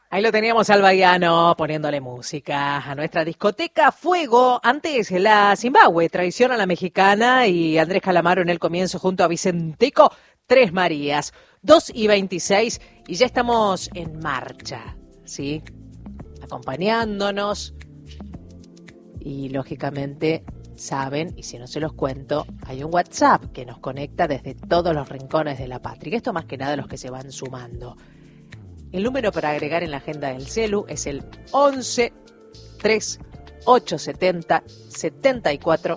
Ahí lo teníamos al Bahiano poniéndole música a nuestra discoteca Fuego. Antes la Zimbabue traiciona a la mexicana y Andrés Calamaro en el comienzo junto a Vicentico. Tres Marías, 2:26 y ya estamos en marcha, ¿sí? Acompañándonos y lógicamente saben, y si no se los cuento, hay un WhatsApp que nos conecta desde todos los rincones de la patria. Esto más que nada los que se van sumando. El número para agregar en la agenda del celu es el 11 3 870 74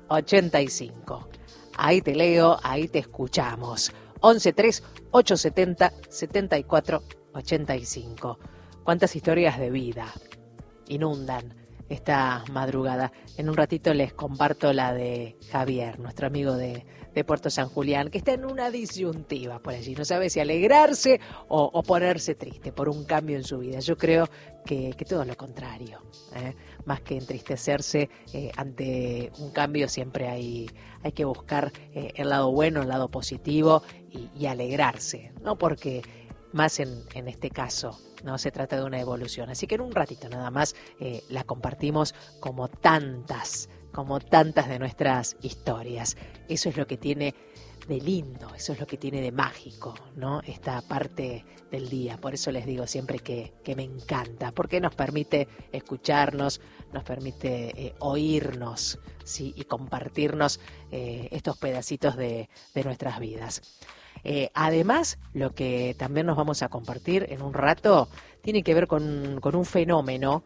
85. Ahí te leo, ahí te escuchamos. 11 3 870 74 85. ¿Cuántas historias de vida inundan esta madrugada? En un ratito les comparto la de Javier, nuestro amigo de Puerto San Julián, que está en una disyuntiva por allí. No sabe si alegrarse o ponerse triste por un cambio en su vida. Yo creo que todo lo contrario. Más que entristecerse ante un cambio, siempre hay que buscar el lado bueno, el lado positivo y alegrarse, ¿no? Porque más en este caso no se trata de una evolución. Así que en un ratito nada más la compartimos como tantas de nuestras historias. Eso es lo que tiene de lindo, eso es lo que tiene de mágico, ¿no? Esta parte del día. Por eso les digo siempre que me encanta, porque nos permite escucharnos, nos permite oírnos, ¿sí? Y compartirnos estos pedacitos de nuestras vidas. Además, lo que también nos vamos a compartir en un rato tiene que ver con un fenómeno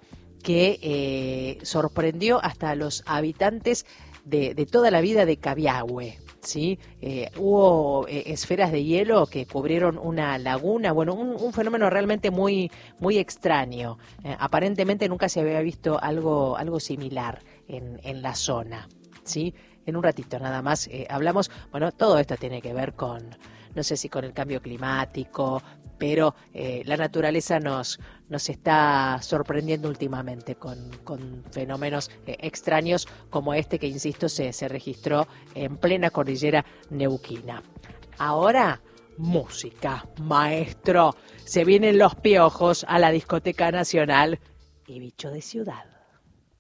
que sorprendió hasta a los habitantes de toda la vida de Cabiahue, ¿sí? Hubo esferas de hielo que cubrieron una laguna, bueno, un fenómeno realmente muy, muy extraño. Aparentemente nunca se había visto algo similar en la zona, ¿sí? En un ratito nada más hablamos, bueno, todo esto tiene que ver con, no sé si con el cambio climático, pero la naturaleza nos está sorprendiendo últimamente con fenómenos extraños como este que, insisto, se registró en plena cordillera neuquina. Ahora, música, maestro. Se vienen los Piojos a la Discoteca Nacional y Bicho de Ciudad.